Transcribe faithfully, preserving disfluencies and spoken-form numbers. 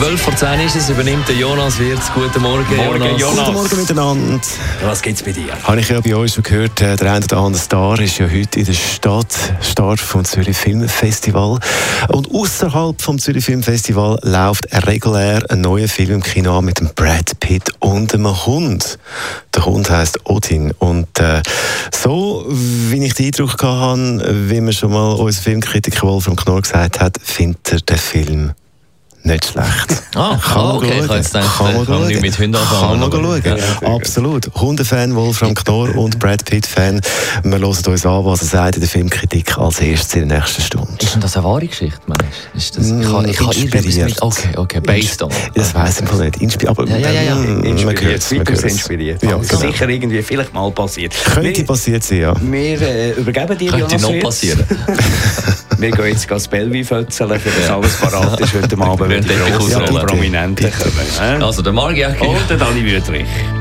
zwölf vor zehn ist es, übernimmt der Jonas Wirtz. Guten Morgen, Morgen Jonas. Jonas. Guten Morgen miteinander. Was gibt's bei dir? Habe ich ja bei uns schon gehört, der eine oder andere Star ist ja heute in der Stadt, Star vom Zürich Filmfestival. Und außerhalb vom Zürich Filmfestival läuft regulär ein neuer Film im Kino mit dem Brad Pitt und einem Hund. Der Hund heisst Odin. Und äh, so, wie ich den Eindruck hatte, wie mir schon mal unser Filmkritiker Wolfram Knorr gesagt hat, findet er den Film nicht schlecht. Ah, ah okay, ich habe jetzt gedacht, kann man ich kann nicht mit Hunden anfangen. Kann man schauen. Ja, absolut. Hundefan Wolfram Knorr und Brad Pitt-Fan. Wir hören uns an, was er sagt in der Filmkritik als erstes in der nächsten Stunde. Ist denn das eine wahre Geschichte, meinst du? Ist das, ich kann, ich kann irgendwas mit... Okay, okay, based on. Das weiss ich nicht. Inspi aber ja, ja, ja, ja. Inspiriert, weitaus inspiriert. Ja, genau. Sicher irgendwie vielleicht mal passiert. Könnte wir, passiert sein, ja. Wir äh, übergeben dir, Könnte Jonas, noch passieren. Wir gehen jetzt das Bellevue fötzeln, für das alles parat ist heute Abend, wenn die grossen Prominenten kommen. Also der Marc Jäger und der Dani Wüthrich.